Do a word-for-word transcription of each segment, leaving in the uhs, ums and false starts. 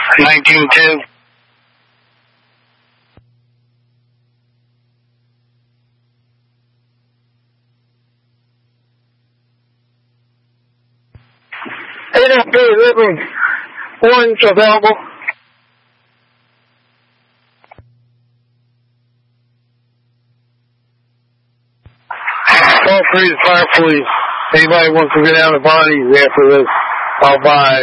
nineteen two. eight F B, living orange available. Call three to fire police. Anybody wants to get down to bodies after this, I'll buy.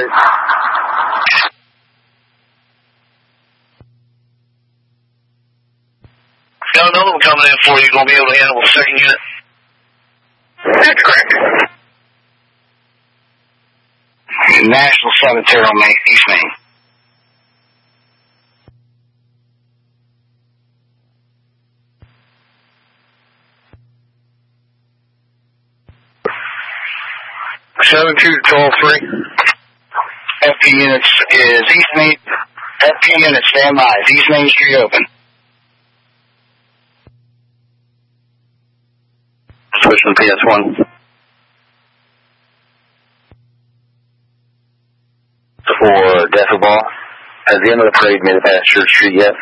Got another one coming in for you. Going to be able to handle the second unit? That's correct. National Cemetery on Main, East Main. seven two twelve three. F P units is East Main. F P units stand by. Is East Main Street open? Switching P S one. For Decibel, has the end of the parade made it past Church Street yet?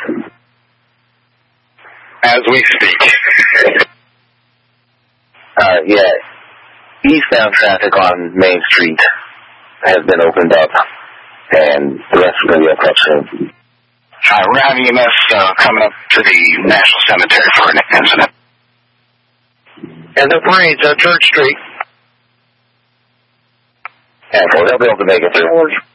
As we speak. uh, yeah. Eastbound traffic on Main Street has been opened up, and the rest is going to be up soon. Alright, we're having E M S uh, coming up to the National Cemetery for an incident. And the parade's on Church Street. And so they'll be able to make it through.